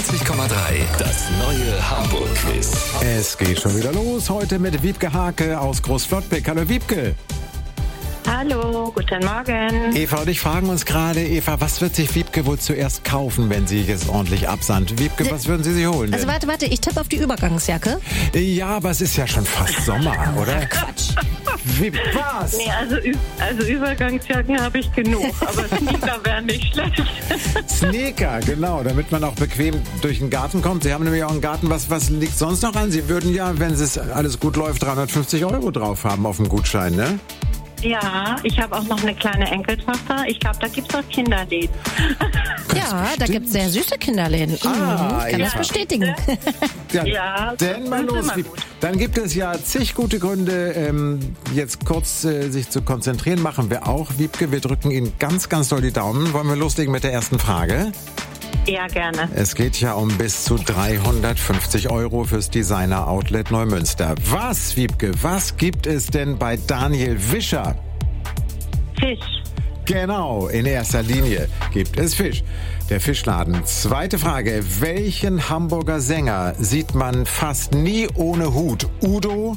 90,3. Das neue Hamburg-Quiz. Es geht schon wieder los. Heute mit Wiebke Hake aus Großflottbeck. Hallo Wiebke. Hallo, guten Morgen. Eva und ich fragen uns gerade, Eva, was wird sich Wiebke wohl zuerst kaufen, wenn sie jetzt ordentlich absandt? Wiebke, was würden Sie sich holen? Also warte, ich tippe auf die Übergangsjacke. Ja, aber es ist ja schon fast Sommer, oder? Quatsch. Was? Nee, also Übergangsjacken habe ich genug, aber Sneaker wären nicht schlecht. Sneaker, genau, damit man auch bequem durch den Garten kommt. Sie haben nämlich auch einen Garten. Was liegt sonst noch an? Sie würden ja, wenn es alles gut läuft, 350 € drauf haben auf dem Gutschein, ne? Ja, ich habe auch noch eine kleine Enkeltochter. Ich glaube, da gibt es auch Kinderläden. Ja, da gibt es sehr süße Kinderläden. Ich kann das bestätigen. Ja, denn mal das ist los. immer gut. Dann gibt es ja zig gute Gründe, jetzt kurz sich zu konzentrieren. Machen wir auch, Wiebke. Wir drücken Ihnen ganz, ganz doll die Daumen. Wollen wir loslegen mit der ersten Frage? Ja, gerne. Es geht ja um bis zu 350 € fürs Designer-Outlet Neumünster. Was, Wiebke, was gibt es denn bei Daniel Wischer? Fisch. Genau, in erster Linie gibt es Fisch. Der Fischladen. Zweite Frage. Welchen Hamburger Sänger sieht man fast nie ohne Hut? Udo?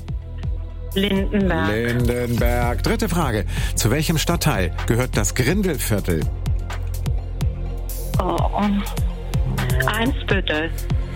Lindenberg. Dritte Frage. Zu welchem Stadtteil gehört das Grindelviertel? Eimsbüttel.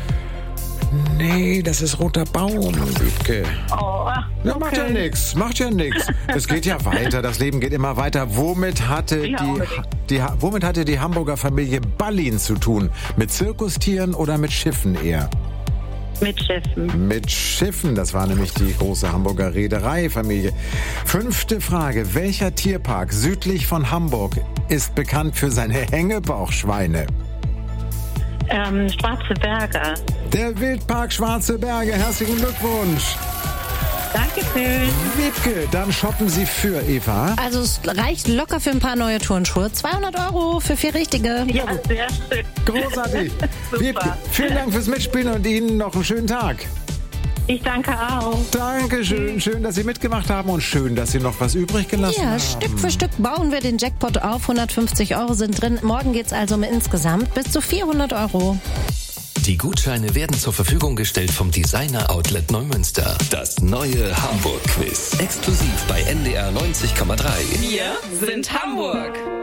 Nee, das ist Roter Baum, Wiebke. Oh, Ja, macht ja nix. Es geht ja weiter, das Leben geht immer weiter. Womit hatte die Hamburger Familie Ballin zu tun? Mit Zirkustieren oder mit Schiffen eher? Mit Schiffen. Mit Schiffen, das war nämlich die große Hamburger Reedereifamilie. Fünfte Frage, welcher Tierpark südlich von Hamburg ist bekannt für seine Hängebauchschweine? Schwarze Berge. Der Wildpark Schwarze Berge, herzlichen Glückwunsch. Dankeschön. Wiebke, dann shoppen Sie für Eva. Also es reicht locker für ein paar neue Turnschuhe. 200 € für 4 richtige. Ja, sehr schön. Großartig. Super. Wiebke, vielen Dank fürs Mitspielen und Ihnen noch einen schönen Tag. Ich danke auch. Dankeschön. Schön, dass Sie mitgemacht haben und schön, dass Sie noch was übrig gelassen haben. Ja, Stück für Stück bauen wir den Jackpot auf. 150 € sind drin. Morgen geht's also um insgesamt bis zu 400 €. Die Gutscheine werden zur Verfügung gestellt vom Designer Outlet Neumünster. Das neue Hamburg-Quiz. Exklusiv bei NDR 90,3. Wir sind Hamburg.